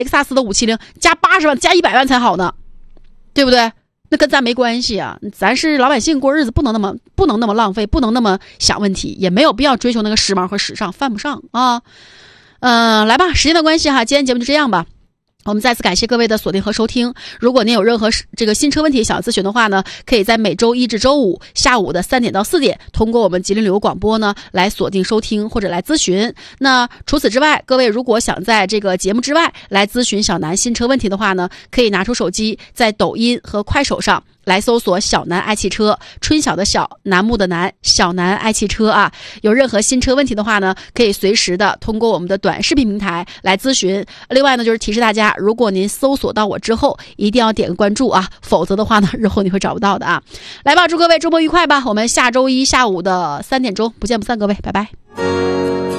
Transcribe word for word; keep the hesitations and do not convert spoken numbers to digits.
雷克萨斯的五七零加八十万加一百万才好呢，对不对？那跟咱没关系啊，咱是老百姓过日子，不能那么不能那么浪费，不能那么想问题，也没有必要追求那个时髦和时尚，犯不上啊。嗯、呃，来吧，时间的关系哈，今天节目就这样吧。我们再次感谢各位的锁定和收听。如果您有任何这个新车问题想要咨询的话呢，可以在每周一至周五下午的三点到四点，通过我们吉林旅游广播呢来锁定收听或者来咨询。那除此之外，各位如果想在这个节目之外来咨询小南新车问题的话呢，可以拿出手机在抖音和快手上来搜索小南爱汽车，春晓的晓，楠木的楠，小南爱汽车啊。有任何新车问题的话呢，可以随时的通过我们的短视频平台来咨询。另外呢，就是提示大家，如果您搜索到我之后，一定要点个关注啊，否则的话呢，日后你会找不到的啊。来吧，祝各位周末愉快吧，我们下周一下午的三点钟不见不散，各位，拜拜。